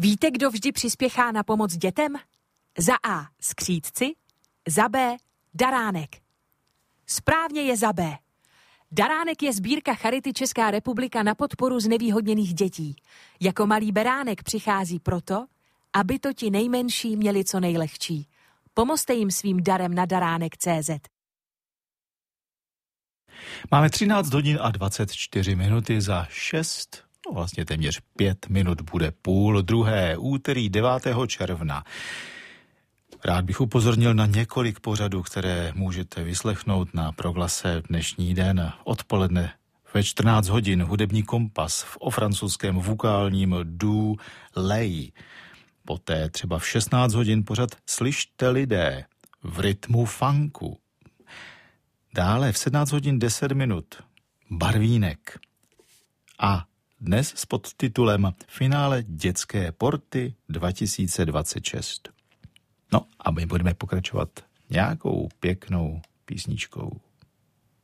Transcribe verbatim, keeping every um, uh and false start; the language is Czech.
Víte, kdo vždy přispěchá na pomoc dětem? Za A. skřídci, za B. daránek. Správně je za B. Daránek je sbírka Charity Česká republika na podporu znevýhodněných dětí. Jako malý beránek přichází proto, aby to ti nejmenší měli co nejlehčí. Pomozte jim svým darem na daránek tečka cé zet. Máme třináct hodin a dvacet čtyři minuty za šest, no vlastně téměř pět minut bude půl druhé úterý devátého června. Rád bych upozornil na několik pořadů, které můžete vyslechnout na Proglase dnešní den. Odpoledne ve čtrnáct hodin hudební kompas v o francouzském vokálním du lej. Poté třeba v šestnáct hodin pořad Slyšte lidé v rytmu funku. Dále v sedmnáct hodin deset minut Barvínek. A dnes s podtitulem Finále dětské porty dva tisíce dvacet šest. No a my budeme pokračovat nějakou pěknou písničkou.